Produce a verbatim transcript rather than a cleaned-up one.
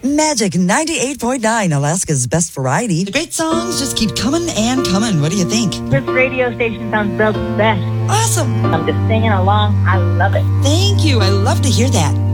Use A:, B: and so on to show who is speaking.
A: Magic ninety-eight point nine, Alaska's best variety.
B: The great songs just keep coming and coming. What do you think?
C: This radio station sounds the best.
B: Awesome.
C: I'm just singing along. I love it.
B: Thank you. I love to hear that.